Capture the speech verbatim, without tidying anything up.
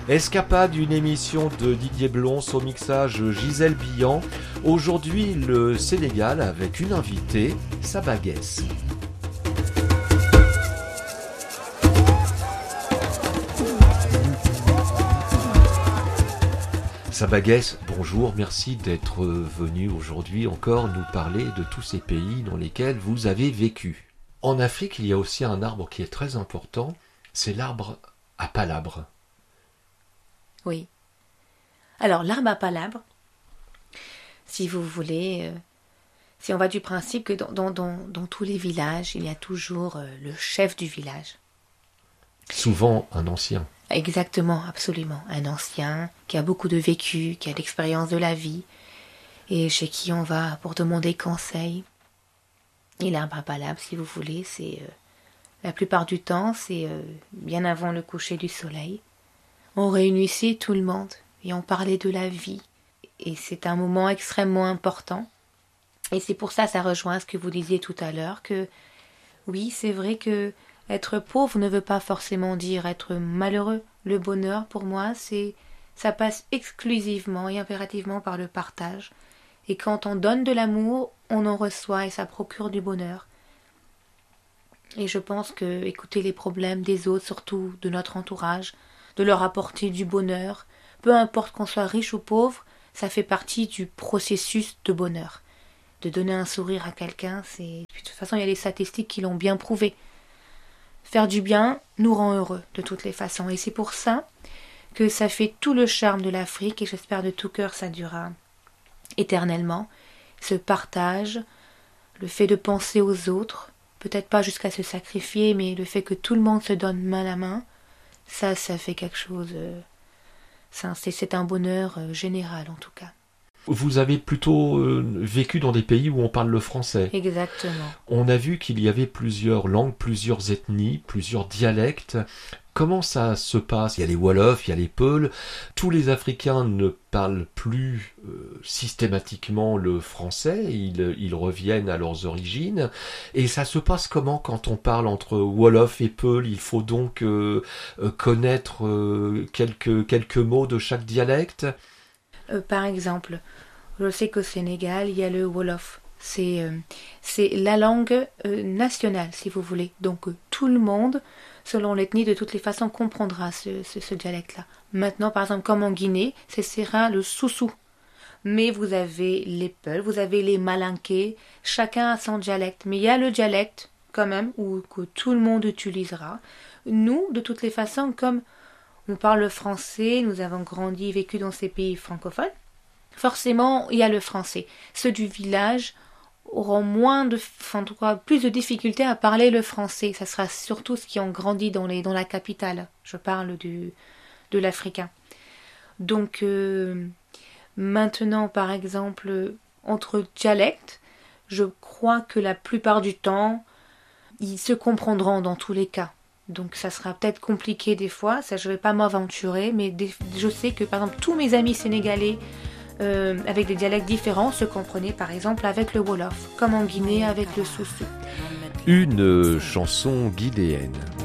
Escapade, une émission de Didier Blons au mixage Gisèle Billan. Aujourd'hui, le Sénégal avec une invitée, Saba Guès. Saba Guès, bonjour, merci d'être venu aujourd'hui encore nous parler de tous ces pays dans lesquels vous avez vécu. En Afrique, il y a aussi un arbre qui est très important, c'est l'arbre à palabre. Oui. Alors, l'arbre à palabre, si vous voulez, euh, si on va du principe que dans, dans, dans, dans tous les villages, il y a toujours euh, le chef du village. Souvent un ancien. Exactement, absolument. Un ancien qui a beaucoup de vécu, qui a l'expérience de la vie, et chez qui on va pour demander conseil. Et l'arbre à palabre, si vous voulez, c'est euh, la plupart du temps, c'est euh, bien avant le coucher du soleil. On réunissait tout le monde et on parlait de la vie. Et c'est un moment extrêmement important. Et c'est pour ça, ça rejoint ce que vous disiez tout à l'heure, que oui, c'est vrai que être pauvre ne veut pas forcément dire être malheureux. Le bonheur, pour moi, c'est ça passe exclusivement et impérativement par le partage. Et quand on donne de l'amour, on en reçoit et ça procure du bonheur. Et je pense que écouter les problèmes des autres, surtout de notre entourage, de leur apporter du bonheur, peu importe qu'on soit riche ou pauvre, ça fait partie du processus de bonheur. De donner un sourire à quelqu'un, c'est... De toute façon, il y a des statistiques qui l'ont bien prouvé. Faire du bien nous rend heureux, de toutes les façons. Et c'est pour ça que ça fait tout le charme de l'Afrique, et j'espère de tout cœur ça durera éternellement. Ce partage, le fait de penser aux autres, peut-être pas jusqu'à se sacrifier, mais le fait que tout le monde se donne main à main, ça, ça fait quelque chose... Euh, ça, c'est, c'est un bonheur euh, général, en tout cas. Vous avez plutôt euh, vécu dans des pays où on parle le français. Exactement. On a vu qu'il y avait plusieurs langues, plusieurs ethnies, plusieurs dialectes. Comment ça se passe ? Il y a les Wolofs, il y a les Peuls. Tous les Africains ne parlent plus euh, systématiquement le français. Ils, ils reviennent à leurs origines. Et ça se passe comment quand on parle entre Wolof et Peul ? Il faut donc euh, euh, connaître euh, quelques, quelques mots de chaque dialecte. Euh, par exemple, je sais qu'au Sénégal, il y a le Wolof. C'est, euh, c'est la langue euh, nationale, si vous voulez. Donc, euh, tout le monde, selon l'ethnie, de toutes les façons, comprendra ce, ce, ce dialecte-là. Maintenant, par exemple, comme en Guinée, ce sera le Soussou. Mais vous avez les Peuls, vous avez les Malinké, chacun a son dialecte. Mais il y a le dialecte, quand même, où, que tout le monde utilisera. Nous, de toutes les façons, comme... on parle le français, nous avons grandi, vécu dans ces pays francophones. Forcément, il y a le français. Ceux du village auront moins de, enfin, en tout cas, plus de difficultés à parler le français. Ça sera surtout ceux qui ont grandi dans, les, dans la capitale. Je parle du, de l'africain. Donc, euh, maintenant, par exemple, entre dialectes, je crois que la plupart du temps, ils se comprendront dans tous les cas. Donc ça sera peut-être compliqué des fois, ça je vais pas m'aventurer, mais des, je sais que par exemple tous mes amis sénégalais euh, avec des dialectes différents se comprenaient par exemple avec le Wolof, comme en Guinée avec le Soussou. Une chanson guinéenne.